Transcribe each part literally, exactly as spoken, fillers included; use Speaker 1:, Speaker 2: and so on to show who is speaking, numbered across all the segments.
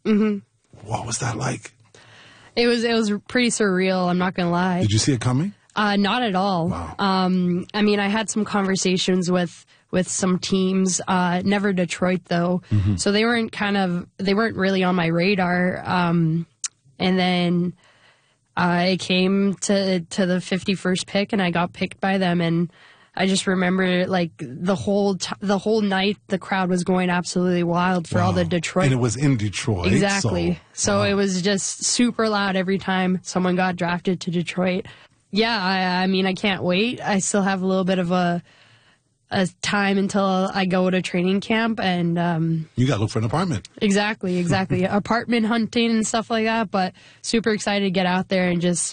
Speaker 1: Mm-hmm.
Speaker 2: What was that like?
Speaker 1: It was it was pretty surreal, I'm not going to lie.
Speaker 2: Did you see it coming?
Speaker 1: Uh, not at all.
Speaker 2: Wow.
Speaker 1: Um, I mean, I had some conversations with, with some teams, uh, never Detroit though.
Speaker 2: Mm-hmm.
Speaker 1: So they weren't kind of, they weren't really on my radar. Um, and then I came to, to the fifty-first pick and I got picked by them. And I just remember like the whole, t- the whole night, the crowd was going absolutely wild for
Speaker 2: Wow.
Speaker 1: all the Detroit.
Speaker 2: And it was in Detroit.
Speaker 1: Exactly. So,
Speaker 2: So, wow.
Speaker 1: it was just super loud every time someone got drafted to Detroit. Yeah, I, I mean, I can't wait. I still have a little bit of a a time until I go to training camp, and um,
Speaker 2: You got to look for an apartment.
Speaker 1: exactly, exactly, apartment hunting and stuff like that. But super excited to get out there and just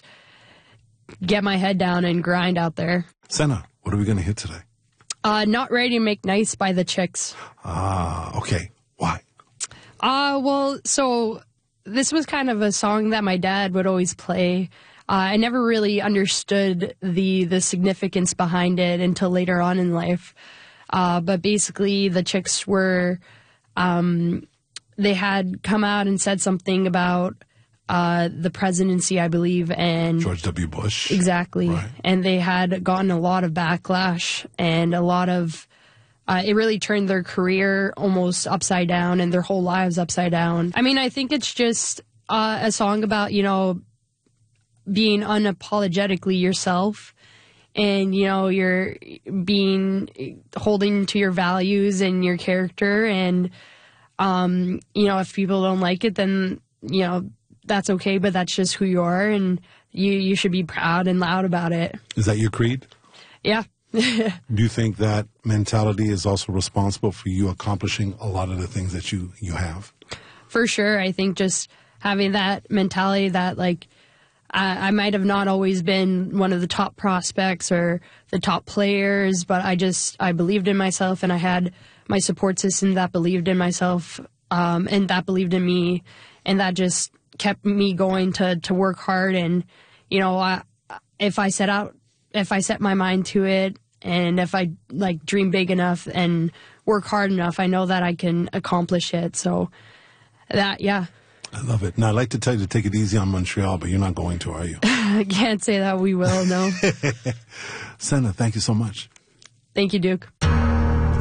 Speaker 1: get my head down and grind out there.
Speaker 2: Senna, what are we going to hit today?
Speaker 1: Uh, Not Ready to Make Nice by the Chicks.
Speaker 2: Ah, okay. Why?
Speaker 1: Uh, well, so this was kind of a song that my dad would always play. Uh, I never really understood the the significance behind it until later on in life. Uh, but basically, the Chicks were, um, they had come out and said something about uh, the presidency, I believe, and
Speaker 2: George W. Bush.
Speaker 1: exactly,
Speaker 2: Right.
Speaker 1: and they had gotten a lot of backlash and a lot of. Uh, it really turned their career almost upside down and their whole lives upside down. I mean, I think it's just uh, a song about, you know, being unapologetically yourself, and you know, you're being holding to your values and your character, and um you know, if people don't like it, then you know, that's okay, but that's just who you are, and you you should be proud and loud about it.
Speaker 2: Is that your creed?
Speaker 1: Yeah.
Speaker 2: Do you think that mentality is also responsible for you accomplishing a lot of the things that you you have?
Speaker 1: For sure. I think just having that mentality that like I, I might have not always been one of the top prospects or the top players, but I just, I believed in myself, and I had my support system that believed in myself, um, and that believed in me, and that just kept me going to, to work hard. And, you know, I, if I set out, if I set my mind to it, and if I like dream big enough and work hard enough, I know that I can accomplish it. So that, yeah.
Speaker 2: I love it. Now, I'd like to tell you to take it easy on Montreal, but you're not going to, are you?
Speaker 1: I can't say that we will, no.
Speaker 2: Senna, thank you so much.
Speaker 1: Thank you, Duke.